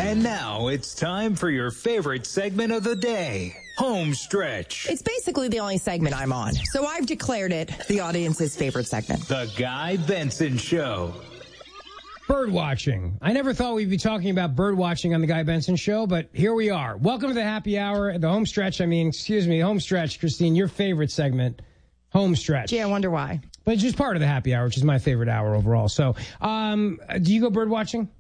And now it's time for your favorite segment of the day, Home Stretch. It's basically the only segment I'm on, so I've declared it the audience's favorite segment. The Guy Benson Show. Bird watching. I never thought we'd be talking about bird watching on the Guy Benson Show, but here we are. Welcome to the happy hour, the home stretch. Home stretch, Christine, your favorite segment, home stretch. Gee, I wonder why. But it's just part of the happy hour, which is my favorite hour overall. So, do you go bird watching?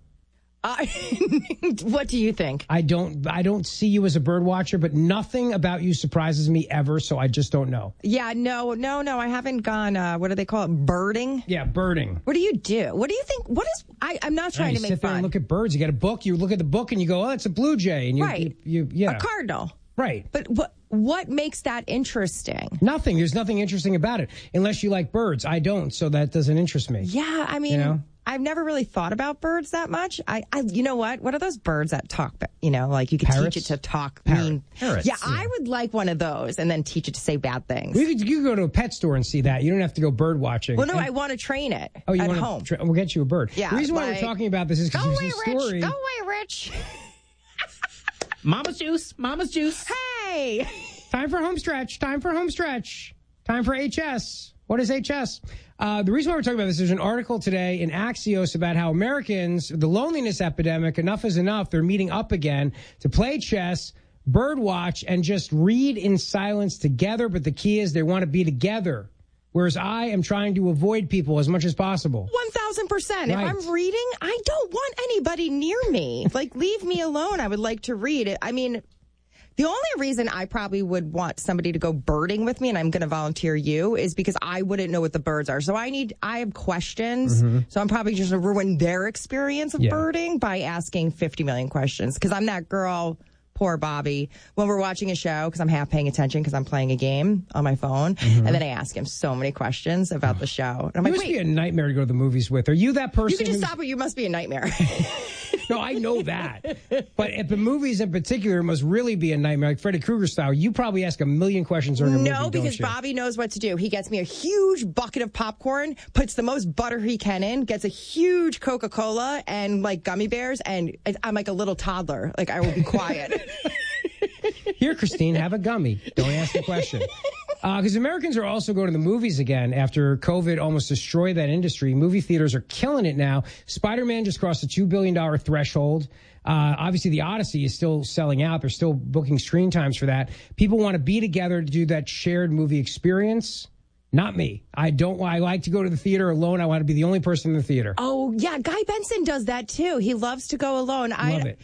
What do you think? I don't see you as a bird watcher, but nothing about you surprises me ever, so I just don't know. Yeah, no, I haven't gone, what do they call it, birding? Yeah, birding. What do you do? What do you think, I'm not trying to make sit there fun. and look at birds. You got a book, you look at the book and you go, oh, it's a blue jay. And A cardinal. Right. But what makes that interesting? Nothing. There's nothing interesting about it, unless you like birds. I don't, so that doesn't interest me. Yeah, I mean, I've never really thought about birds that much. You know what? What are those birds that talk? Like you could Parrots? teach it to talk. Parrots. Yeah, I would like one of those and then teach it to say bad things. You could go to a pet store and see that. You don't have to go bird watching. Well, no, I want to train it at home. We'll get you a bird. Yeah, the reason why we're talking about this is because there's a story. Go away, Rich. Mama's juice. Hey. Time for home stretch. Time for HS. What is HS? The reason why we're talking about this, there's an article today in Axios about how Americans, the loneliness epidemic, enough is enough. They're meeting up again to play chess, bird watch, and just read in silence together. But the key is they want to be together. Whereas I am trying to avoid people as much as possible. 1,000%. Right. If I'm reading, I don't want anybody near me. Leave me alone. I would like to read it. I mean, the only reason I probably would want somebody to go birding with me, and I'm going to volunteer you, is because I wouldn't know what the birds are. So I have questions. Mm-hmm. So I'm probably just going to ruin their experience of birding by asking 50 million questions. Because I'm that girl, poor Bobby, when we're watching a show, because I'm half paying attention because I'm playing a game on my phone. Mm-hmm. And then I ask him so many questions about the show. And I'm must be a nightmare to go to the movies with. Are you that person? You can just stop it. You must be a nightmare. No, I know that. But at the movies in particular, it must really be a nightmare. Like Freddy Krueger style, you probably ask a million questions during a movie, No, because Bobby knows what to do. He gets me a huge bucket of popcorn, puts the most butter he can in, gets a huge Coca-Cola and gummy bears, and I'm like a little toddler. I will be quiet. Here, Christine, have a gummy. Don't ask the question. Because Americans are also going to the movies again after COVID almost destroyed that industry. Movie theaters are killing it now. Spider-Man just crossed the $2 billion threshold. Obviously, the Odyssey is still selling out. They're still booking screen times for that. People want to be together to do that shared movie experience. Not me. I like to go to the theater alone. I want to be the only person in the theater. Oh, yeah. Guy Benson does that, too. He loves to go alone. Love it.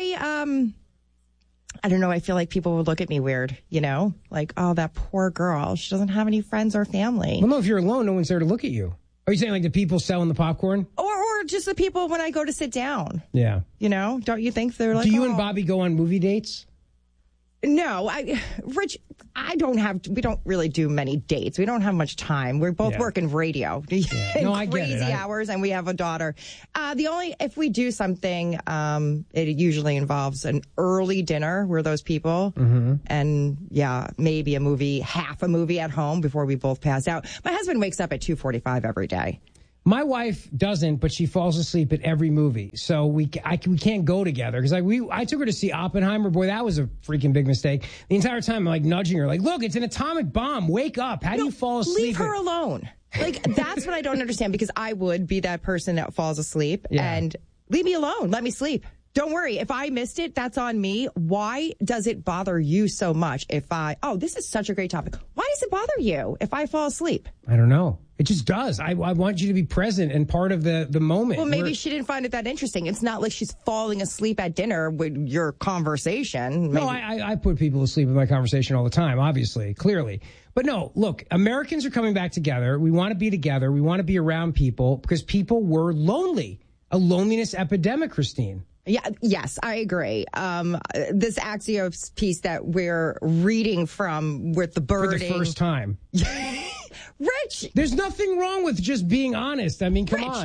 I don't know. I feel like people would look at me weird, oh, that poor girl. She doesn't have any friends or family. Well, no, if you're alone, no one's there to look at you. Are you saying the people selling the popcorn? Or just the people when I go to sit down. Yeah. Don't you think they're like, do you and Bobby go on movie dates? No, Rich, we don't really do many dates. We don't have much time. We both work in radio. Yeah. No, I get it. Crazy hours, and we have a daughter. If we do something, it usually involves an early dinner. We're those people. Mm-hmm. And maybe half a movie at home before we both pass out. My husband wakes up at 2:45 every day. My wife doesn't, but she falls asleep at every movie. So we can't go together. Because I took her to see Oppenheimer. Boy, that was a freaking big mistake. The entire time I'm nudging her, look, it's an atomic bomb. Wake up. How do you fall asleep? Leave her alone. That's what I don't understand, because I would be that person that falls asleep and leave me alone. Let me sleep. Don't worry. If I missed it, that's on me. Why does it bother you so much this is such a great topic. Why does it bother you if I fall asleep? I don't know. It just does. I want you to be present and part of the moment. Well, maybe she didn't find it that interesting. It's not like she's falling asleep at dinner with your conversation. No, I put people to sleep in my conversation all the time, obviously, clearly. But no, look, Americans are coming back together. We want to be together. We want to be around people because people were lonely. A loneliness epidemic, Christine. Yeah, yes, I agree. This Axios piece that we're reading from with the birding. For the first time. Rich! There's nothing wrong with just being honest. I mean, come on.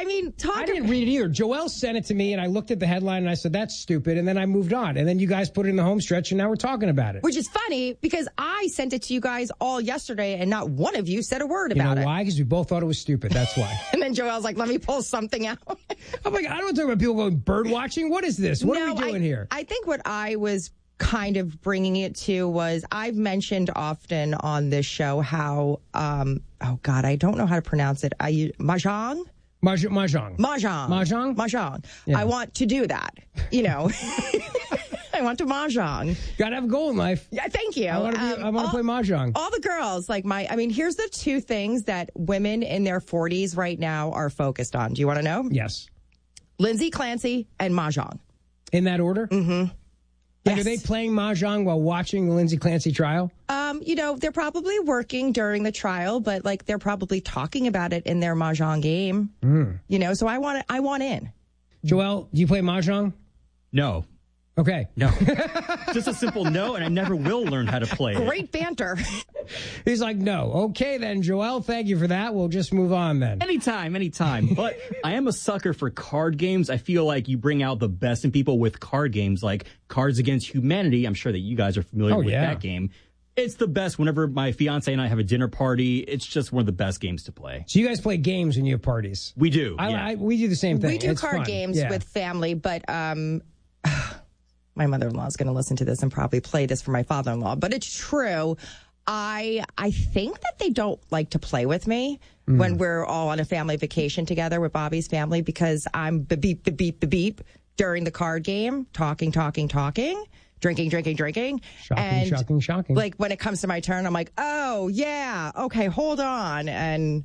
I mean, I didn't read it either. Joelle sent it to me, and I looked at the headline, and I said, that's stupid, and then I moved on. And then you guys put it in the home stretch, and now we're talking about it. Which is funny, because I sent it to you guys all yesterday, and not one of you said a word about it. You know why? Because we both thought it was stupid. That's why. And then Joelle's like, let me pull something out. I'm like, I don't talk about people going bird watching. What is this? What are we doing here? I think what I was kind of bringing it to was, I've mentioned often on this show how, oh God, I don't know how to pronounce it. Mahjong. Yeah. I want to do that. You know, I want to mahjong. Gotta have a goal in life. Yeah, thank you. I want to play mahjong. All the girls, here's the two things that women in their 40s right now are focused on. Do you want to know? Yes. Lindsay Clancy and mahjong. In that order? Mm-hmm. Like, yes. Are they playing mahjong while watching the Lindsay Clancy trial? They're probably working during the trial, but they're probably talking about it in their mahjong game. So I want in. Joelle, do you play mahjong? No. Okay. No. Just a simple no, and I never will learn how to play it. Great banter. He's like, no. Okay, then, Joelle, thank you for that. We'll just move on then. Anytime. But I am a sucker for card games. I feel like you bring out the best in people with card games, like Cards Against Humanity. I'm sure that you guys are familiar with that game. It's the best whenever my fiance and I have a dinner party. It's just one of the best games to play. So you guys play games when you have parties? We do. We do the same thing. We do it's card fun. games with family, but my mother-in-law is going to listen to this and probably play this for my father-in-law. But it's true. I think that they don't like to play with me when we're all on a family vacation together with Bobby's family, because I'm beep, the beep during the card game, talking, drinking. Shocking. Like, when it comes to my turn, I'm like, oh, yeah, okay, hold on. And,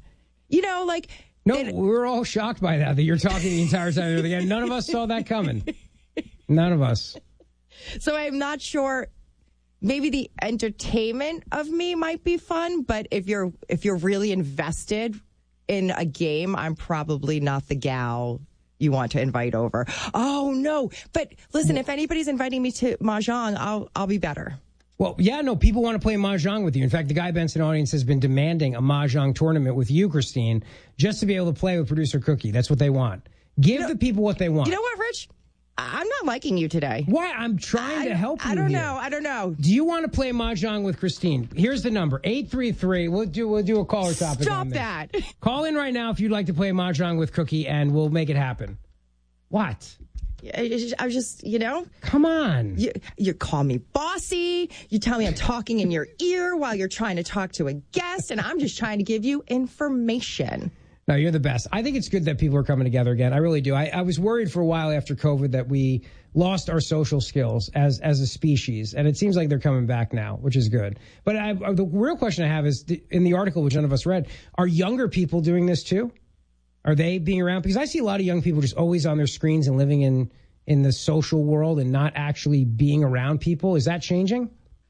No, we're all shocked by that you're talking the entire time. Again, none of us saw that coming. None of us. So I'm not sure. Maybe the entertainment of me might be fun, but if you're really invested in a game, I'm probably not the gal you want to invite over. Oh no! But listen, if anybody's inviting me to mahjong, I'll be better. Well, yeah, no, people want to play mahjong with you. In fact, the Guy Benson audience has been demanding a mahjong tournament with you, Christine, just to be able to play with producer Cookie. That's what they want. Give the people what they want. You know what, Rich? I'm not liking you today. Why? I'm trying to help you. I don't know. Do you want to play mahjong with Christine? Here's the number: 833. We'll do a caller topic. Stop that. Call in right now if you'd like to play mahjong with Cookie, and we'll make it happen. What? I was just, Come on. You call me bossy. You tell me I'm talking in your ear while you're trying to talk to a guest, and I'm just trying to give you information. No, you're the best. I think it's good that people are coming together again. I really do. I was worried for a while after COVID that we lost our social skills as a species, and it seems like they're coming back now, which is good. But the real question I have is, in the article, which none of us read, are younger people doing this too? Are they being around? Because I see a lot of young people just always on their screens and living in the social world and not actually being around people. Is that changing?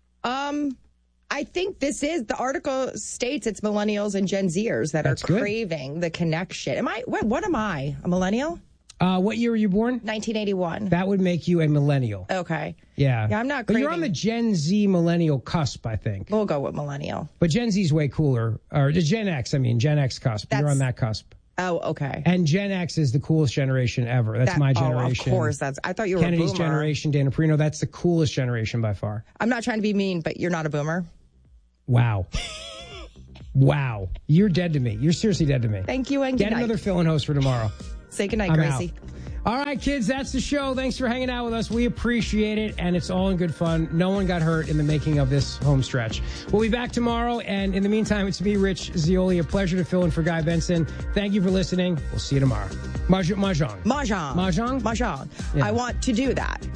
I think the article states it's millennials and Gen Zers that are craving the connection. What am I? A millennial? What year were you born? 1981. That would make you a millennial. Okay. Yeah. I'm not craving. But you're on the Gen Z millennial cusp, I think. We'll go with millennial. But Gen Z is way cooler. Or Gen X cusp. You're on that cusp. Oh, okay. And Gen X is the coolest generation ever. That's my generation. Oh, of course. I thought you were Kennedy's a boomer. generation, Dana Perino. That's the coolest generation by far. I'm not trying to be mean, but you're not a boomer. Wow. Wow. You're dead to me. You're seriously dead to me. Thank you, and get another fill-in host for tomorrow. Say goodnight, Gracie. Out. All right, kids, that's the show. Thanks for hanging out with us. We appreciate it, and it's all in good fun. No one got hurt in the making of this home stretch. We'll be back tomorrow, and in the meantime, it's me, Rich Zeoli. A pleasure to fill in for Guy Benson. Thank you for listening. We'll see you tomorrow. Mahjong. Yeah. I want to do that.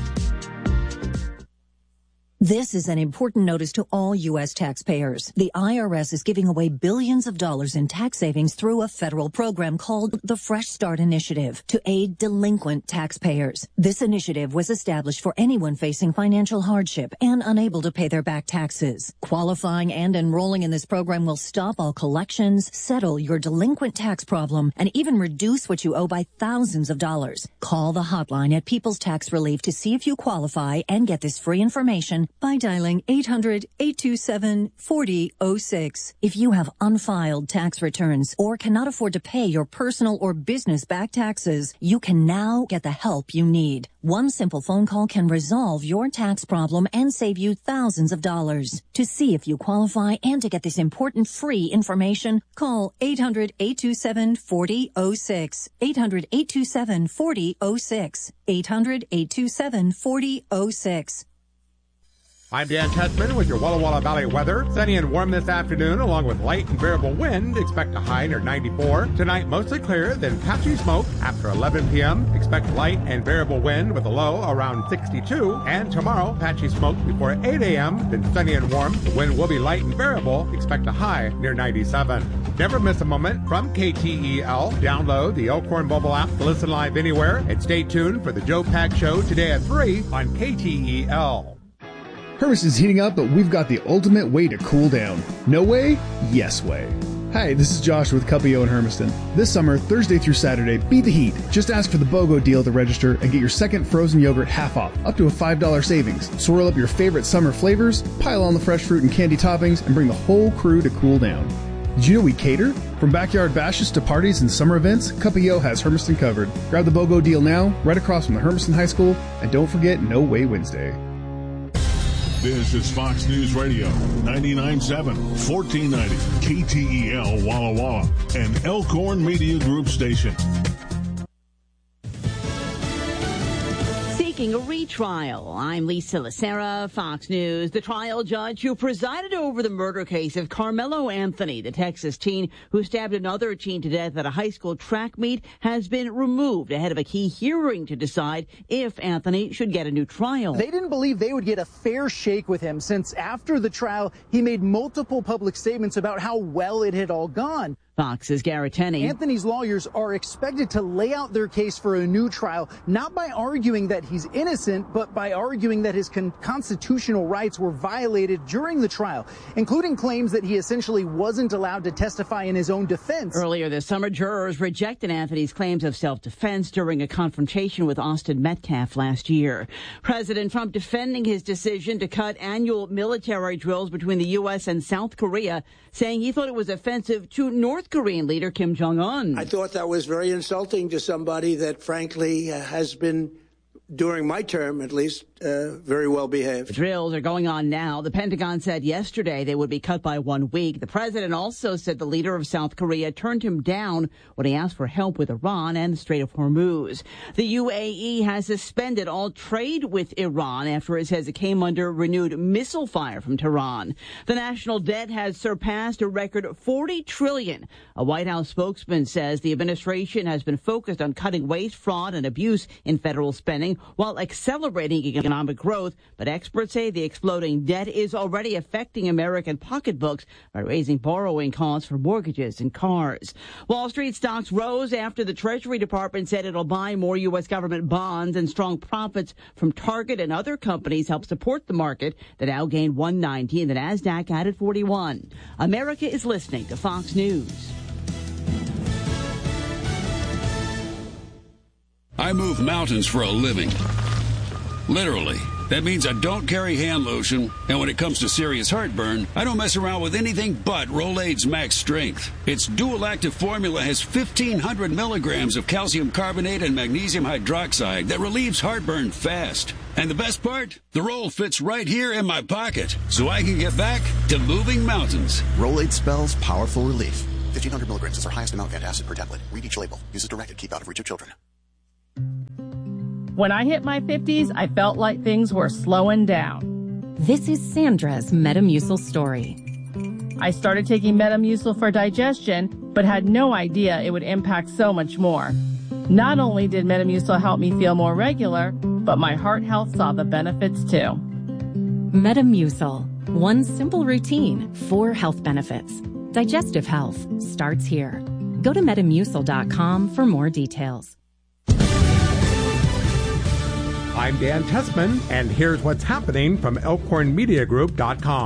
This is an important notice to all U.S. taxpayers. The IRS is giving away billions of dollars in tax savings through a federal program called the Fresh Start Initiative to aid delinquent taxpayers. This initiative was established for anyone facing financial hardship and unable to pay their back taxes. Qualifying and enrolling in this program will stop all collections, settle your delinquent tax problem, and even reduce what you owe by thousands of dollars. Call the hotline at People's Tax Relief to see if you qualify and get this free information by dialing 800-827-4006. If you have unfiled tax returns or cannot afford to pay your personal or business back taxes, you can now get the help you need. One simple phone call can resolve your tax problem and save you thousands of dollars. To see if you qualify and to get this important free information, call 800-827-4006. 800-827-4006. 800-827-4006. I'm Dan Tessman with your Walla Walla Valley weather. Sunny and warm this afternoon, along with light and variable wind. Expect a high near 94. Tonight, mostly clear, then patchy smoke. After 11 p.m., expect light and variable wind with a low around 62. And tomorrow, patchy smoke before 8 a.m., then sunny and warm. The wind will be light and variable. Expect a high near 97. Never miss a moment from KTEL. Download the Elkhorn mobile app to listen live anywhere. And stay tuned for the Joe Pack Show today at 3 on KTEL. Hermiston's heating up, but we've got the ultimate way to cool down. No way? Yes way. Hi, this is Josh with Cuppio in Hermiston. This summer, Thursday through Saturday, beat the heat. Just ask for the BOGO deal to register and get your second frozen yogurt half off, up to a $5 savings. Swirl up your favorite summer flavors, pile on the fresh fruit and candy toppings, and bring the whole crew to cool down. Did you know we cater? From backyard bashes to parties and summer events, Cuppio has Hermiston covered. Grab the BOGO deal now, right across from the Hermiston High School, and don't forget No Way Wednesday. This is Fox News Radio, 99.7, 1490, KTEL Walla Walla, an Elkhorn Media Group station. Seeking a retrial. I'm Lisa Lacera, Fox News. The trial judge who presided over the murder case of Carmelo Anthony, the Texas teen who stabbed another teen to death at a high school track meet, has been removed ahead of a key hearing to decide if Anthony should get a new trial. They didn't believe they would get a fair shake with him since after the trial, he made multiple public statements about how well it had all gone. Fox's Garrett Tenney. Anthony's lawyers are expected to lay out their case for a new trial, not by arguing that he's innocent, but by arguing that his constitutional rights were violated during the trial, including claims that he essentially wasn't allowed to testify in his own defense. Earlier this summer, jurors rejected Anthony's claims of self-defense during a confrontation with Austin Metcalf last year. President Trump defending his decision to cut annual military drills between the U.S. and South Korea, saying he thought it was offensive to North Korean leader Kim Jong-un. I thought that was very insulting to somebody that, frankly, has been, during my term at least, very well behaved. The drills are going on now. The Pentagon said yesterday they would be cut by 1 week. The president also said the leader of South Korea turned him down when he asked for help with Iran and the Strait of Hormuz. The UAE has suspended all trade with Iran after it says it came under renewed missile fire from Tehran. The national debt has surpassed a record $40 trillion. A White House spokesman says the administration has been focused on cutting waste, fraud, and abuse in federal spending while accelerating economic growth, but experts say the exploding debt is already affecting American pocketbooks by raising borrowing costs for mortgages and cars. Wall Street stocks rose after the Treasury Department said it'll buy more U.S. government bonds, and strong profits from Target and other companies help support the market. The Dow gained 190 and the Nasdaq added 41. America is listening to Fox News. I move mountains for a living. Literally. That means I don't carry hand lotion, and when it comes to serious heartburn, I don't mess around with anything but Rolaids Max Strength. Its dual-active formula has 1,500 milligrams of calcium carbonate and magnesium hydroxide that relieves heartburn fast. And the best part? The roll fits right here in my pocket, so I can get back to moving mountains. Rolaids spells powerful relief. 1,500 milligrams is our highest amount of antacid per tablet. Read each label. Use as directed. Keep out of reach of children. When I hit my 50s, I felt like things were slowing down. This is Sandra's Metamucil story. I started taking Metamucil for digestion, but had no idea it would impact so much more. Not only did Metamucil help me feel more regular, but my heart health saw the benefits too. Metamucil. One simple routine, 4 health benefits. Digestive health starts here. Go to Metamucil.com for more details. I'm Dan Tessman, and here's what's happening from ElkhornMediaGroup.com.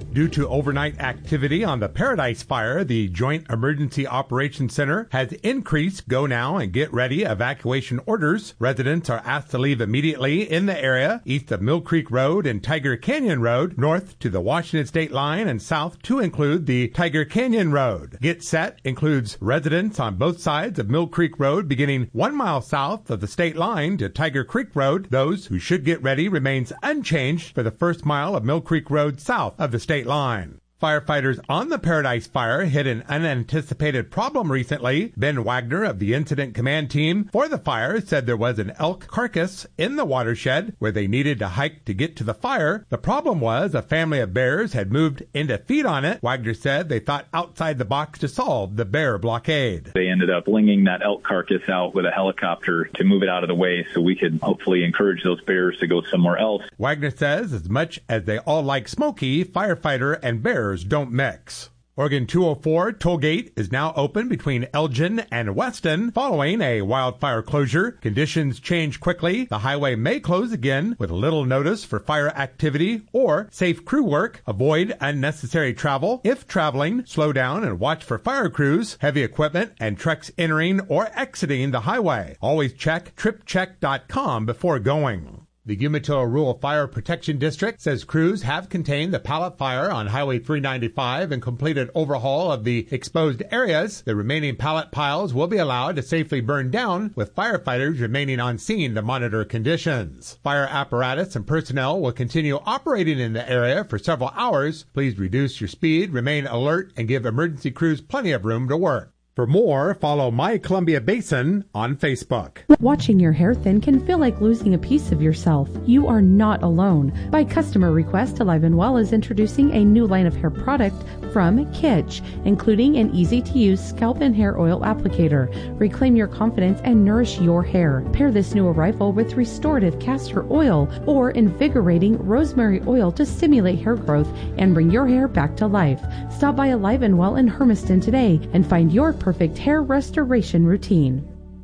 Due to overnight activity on the Paradise Fire, the Joint Emergency Operations Center has increased go now and get ready evacuation orders. Residents are asked to leave immediately in the area east of Mill Creek Road and Tiger Canyon Road, north to the Washington State line, and south to include the Tiger Canyon Road. Get Set includes residents on both sides of Mill Creek Road beginning 1 mile south of the state line to Tiger Creek Road. Those who should get ready remains unchanged for the first mile of Mill Creek Road south of the state line. Firefighters on the Paradise Fire hit an unanticipated problem recently. Ben Wagner of the Incident Command Team for the fire said there was an elk carcass in the watershed where they needed to hike to get to the fire. The problem was a family of bears had moved in to feed on it. Wagner said they thought outside the box to solve the bear blockade. They ended up flinging that elk carcass out with a helicopter to move it out of the way so we could hopefully encourage those bears to go somewhere else. Wagner says as much as they all like Smokey, firefighter and bears don't mix. Oregon 204 tollgate is now open between Elgin and Weston following a wildfire closure. Conditions change quickly. The highway may close again with little notice for fire activity or safe crew work. Avoid unnecessary travel. If traveling, slow down and watch for fire crews, heavy equipment, and trucks entering or exiting the highway. Always check tripcheck.com before going. The Umatilla Rural Fire Protection District says crews have contained the pallet fire on Highway 395 and completed overhaul of the exposed areas. The remaining pallet piles will be allowed to safely burn down, with firefighters remaining on scene to monitor conditions. Fire apparatus and personnel will continue operating in the area for several hours. Please reduce your speed, remain alert, and give emergency crews plenty of room to work. For more, follow My Columbia Basin on Facebook. Watching your hair thin can feel like losing a piece of yourself. You are not alone. By customer request, Alive and Well is introducing a new line of hair product from Kitsch, including an easy-to-use scalp and hair oil applicator. Reclaim your confidence and nourish your hair. Pair this new arrival with restorative castor oil or invigorating rosemary oil to stimulate hair growth and bring your hair back to life. Stop by Alive and Well in Hermiston today and find your perfect hair restoration routine.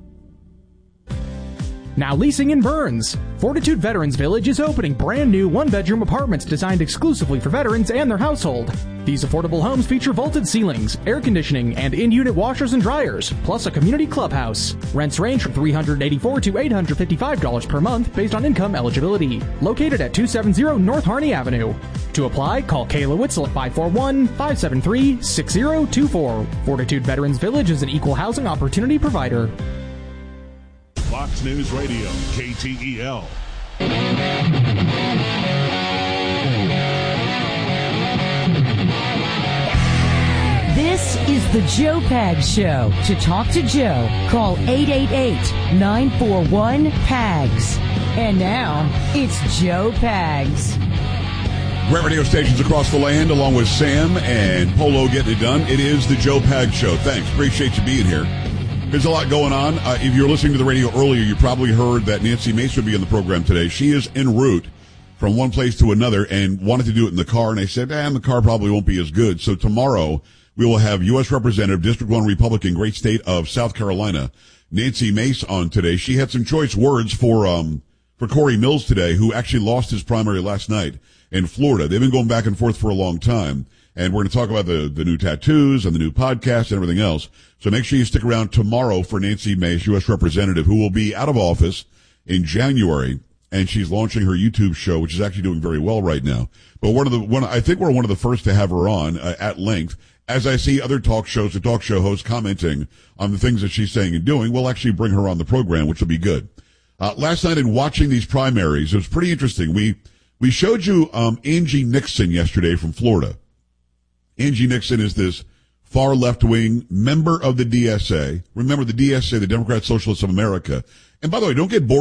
Now leasing in Burns. Fortitude Veterans Village is opening brand new one-bedroom apartments designed exclusively for veterans and their household. These affordable homes feature vaulted ceilings, air conditioning, and in-unit washers and dryers, plus a community clubhouse. Rents range from $384 to $855 per month based on income eligibility. Located at 270 North Harney Avenue. To apply, call Kayla Witzel at 541-573-6024. Fortitude Veterans Village is an equal housing opportunity provider. Fox News Radio, KTEL. This is the Joe Pags Show. To talk to Joe, call 888-941-PAGS. And now, it's Joe Pags. Great radio stations across the land, along with Sam and Polo getting it done. It is the Joe Pags Show. Thanks. Appreciate you being here. There's a lot going on. If you're listening to the radio earlier, you probably heard that Nancy Mace will be on the program today. She is en route from one place to another and wanted to do it in the car. And I said, the car probably won't be as good. So tomorrow we will have U.S. Representative, District 1 Republican, great state of South Carolina, Nancy Mace on today. She had some choice words for Corey Mills today, who actually lost his primary last night in Florida. They've been going back and forth for a long time. And we're going to talk about the new tattoos and the new podcast and everything else. So make sure you stick around tomorrow for Nancy Mace, U.S. Representative, who will be out of office in January. And she's launching her YouTube show, which is actually doing very well right now. But I think we're one of the first to have her on at length. As I see other talk show hosts commenting on the things that she's saying and doing, we'll actually bring her on the program, which will be good. Last night in watching these primaries, it was pretty interesting. We showed you Angie Nixon yesterday from Florida. Angie Nixon is this far left-wing member of the DSA. Remember, the DSA, the Democrat Socialists of America. And by the way, don't get bored